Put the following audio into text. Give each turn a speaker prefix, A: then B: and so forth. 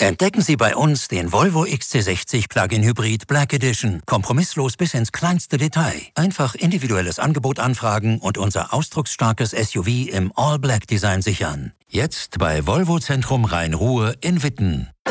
A: Entdecken Sie bei uns den Volvo XC60 Plug-in Hybrid Black Edition. Kompromisslos bis ins kleinste Detail. Einfach individuelles Angebot anfragen und unser ausdrucksstarkes SUV im All-Black-Design sichern. Jetzt bei Volvo Zentrum Rhein-Ruhr in Witten.